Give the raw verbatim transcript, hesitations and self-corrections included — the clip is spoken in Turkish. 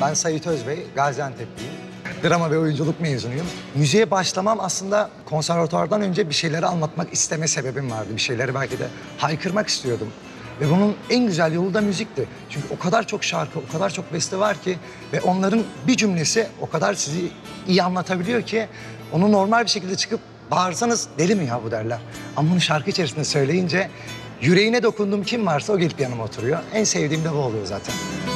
Ben Sait Özbey, Gaziantep'liyim. Drama ve oyunculuk mezunuyum. Müziğe başlamam aslında konservatuvardan önce bir şeyleri anlatmak isteme sebebim vardı. Bir şeyleri belki de haykırmak istiyordum. Ve bunun en güzel yolu da müzikti. Çünkü o kadar çok şarkı, o kadar çok beste var ki ve onların bir cümlesi o kadar sizi iyi anlatabiliyor ki onu normal bir şekilde çıkıp bağırsanız deli mi ya bu derler. Ama bunu şarkı içerisinde söyleyince yüreğine dokunduğum kim varsa o gelip yanıma oturuyor. En sevdiğim de bu oluyor zaten.